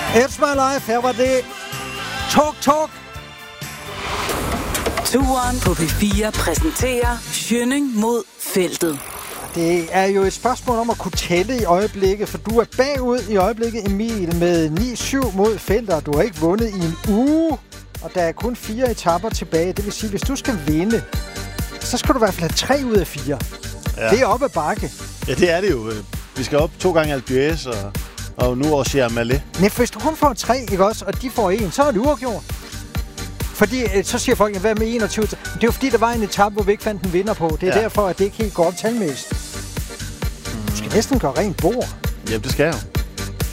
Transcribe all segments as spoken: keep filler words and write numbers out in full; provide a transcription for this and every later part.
It's my life. Her var det Talk Talk. Turen på P fire præsenterer Schønning mod feltet. Det er jo et spørgsmål om at kunne tælle i øjeblikket, for du er bagud i øjeblikket, Emil, med ni syv mod feltet. Du har ikke vundet i en uge, og der er kun fire etaper tilbage. Det vil sige, hvis du skal vinde, så skal du i hvert fald have tre ud af fire. Ja. Det er op ad bakke. Ja, det er det jo. Vi skal op to gange Alpe d'Huez og, og nu også Sierra Malé. Men hvis du kun får tre, ikke også, og de får en, så er det uafgjort. Fordi så siger folk, hvad med enogtyve? Det er jo fordi, der var en etape, hvor vi ikke fandt en vinder på. Det er ja. derfor, at det ikke helt går op talmæssigt. Du skal næsten gøre rent bord. Jamen, det skal jeg jo.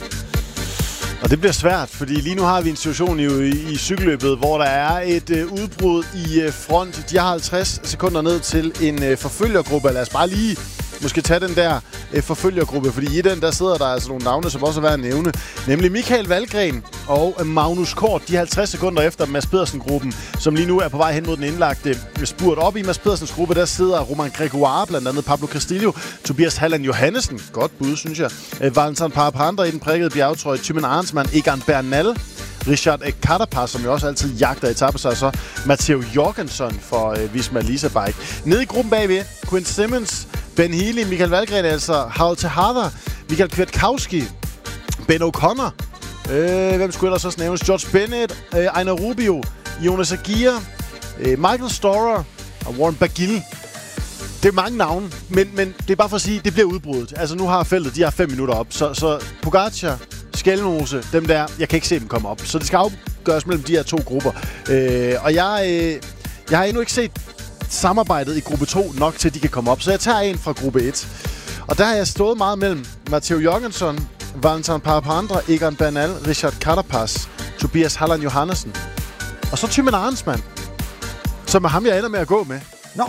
Og det bliver svært, fordi lige nu har vi en situation i, i, i cykelløbet, hvor der er et øh, udbrud i øh, front. De har halvtreds sekunder ned til en øh, forfølgergruppe. Lad os bare lige måske tage den der øh, forfølgergruppe, fordi i den der sidder der altså nogle navne, som også er værd at nævne. Nemlig Michael Valgren og øh, Magnus Kort. De er halvtreds sekunder efter Mads Pedersen-gruppen, som lige nu er på vej hen mod den indlagte spurt. Op i Mads Pedersens gruppe, der sidder Roman Gregoire, blandt andet Pablo Castillo, Tobias Halland Johannesen, godt bud, synes jeg. Øh, Valentin Parapanda i den prikkede bjergtrøje, Thymen Arensman, Egan Bernal, Richard Carapaz, som jo også altid jagter etaper sig, så Matteo Jorgensen for øh, Visma Lease Bike. Nede i gruppen bagved, Quinn Simmons, Ben Healy, Michael Valgren, altså Harold Tejada, Michael Kwiatkowski, Ben O'Connor, øh, hvem skulle ellers også nævnes? George Bennett, øh, Einar Rubio, Jonas Aguirre, øh, Michael Storer og Warren Barguil. Det er mange navne, men, men det er bare for at sige, det bliver udbruddet. Altså nu har feltet, de har fem minutter op, så, så Pogacar, Skelmose, dem der, jeg kan ikke se dem komme op. Så det skal afgøres mellem de her to grupper. Øh, og jeg, øh, jeg har endnu ikke set samarbejdet i gruppe to nok til, at de kan komme op. Så jeg tager en fra gruppe et. Og der har jeg stået meget mellem Matteo Jorgensen, Valentin Parapanda, Egan Bernal, Richard Carapaz, Tobias Halland Johannesen. Og så Thymen Arensman, som er ham, jeg ender med at gå med. Nå.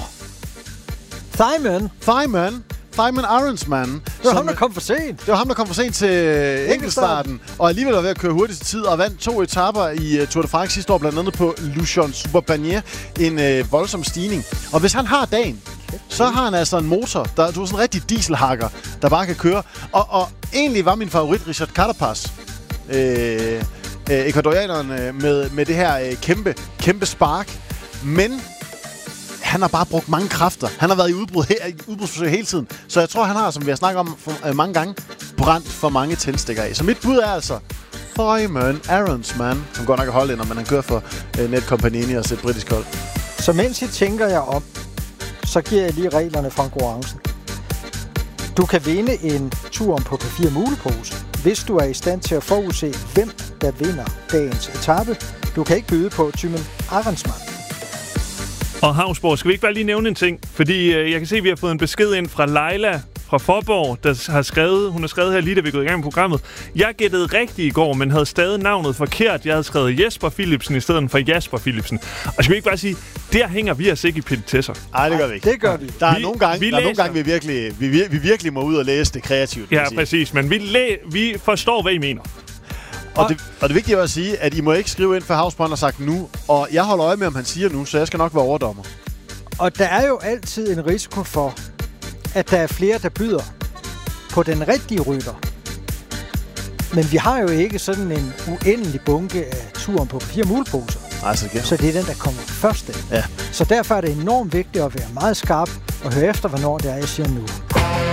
Thymen. Thymen. Thymen Arensman. Det var ham, der kom for sent. Det var ham, der kom for sent til enkeltstarten, og alligevel var ved at køre hurtigst tid, og vandt to etaper i uh, Tour de France sidste år, blandt andet på Luchon Superbanier. En uh, voldsom stigning. Og hvis han har dagen, så har han altså en motor, der du er sådan en rigtig dieselhakker, der bare kan køre. Og, og egentlig var min favorit Richard Carapaz. Øh, øh, Ecuadorianeren øh, med, med det her øh, kæmpe, kæmpe spark. Men han har bare brugt mange kræfter. Han har været i udbrud he- udbrudsforsøg hele tiden. Så jeg tror, han har, som vi har snakket om for, øh, mange gange, brændt for mange tændstikker af. Så mit bud er altså Thymen Arensman, som godt nok er hollænder, men han kører for øh, Netcompagnie og et britisk hold. Så mens I tænker jer om, så giver jeg lige reglerne fra konkurrencen. Du kan vinde en tur på P fire mulepose, hvis du er i stand til at forudse, hvem der vinder dagens etape. Du kan ikke byde på Thymen Arensman. Og Havsborg, skal vi ikke bare lige nævne en ting? Fordi øh, jeg kan se, at vi har fået en besked ind fra Leila fra Forborg, der har skrevet, hun har skrevet her lige, da vi gik i gang med programmet. Jeg gættede rigtigt i går, men havde stadig navnet forkert. Jeg havde skrevet Jesper Philipsen i stedet for Jasper Philipsen. Og skal vi ikke bare sige, der hænger vi os ikke i petitesser. Nej, det gør vi ikke. Det gør vi. Der er vi, nogle gange, vi, der er nogle gange vi, virkelig, vi, vi virkelig må ud og læse det kreativt. Ja, præcis. Men vi, læ- vi forstår, hvad I mener. Og det, og det vigtige er at sige, at I må ikke skrive ind for Havsbrand og sagt nu. Og jeg holder øje med, om han siger nu, så jeg skal nok være overdommer. Og der er jo altid en risiko for, at der er flere, der byder på den rigtige rytter. Men vi har jo ikke sådan en uendelig bunke af turen på fire muleposer. Nej, så det Så det er den, der kommer først. Ja. Så derfor er det enormt vigtigt at være meget skarp og høre efter, hvornår det er, jeg siger nu.